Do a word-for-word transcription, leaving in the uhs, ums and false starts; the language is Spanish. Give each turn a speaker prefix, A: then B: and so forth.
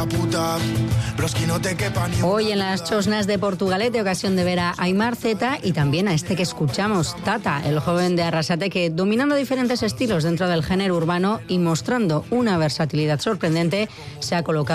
A: Hoy en las Chosnas de Portugalete, ocasión de ver a Aimar Zeta y también a este que escuchamos, Tata, el joven de Arrasate que, dominando diferentes estilos dentro del género urbano y mostrando una versatilidad sorprendente, se ha colocado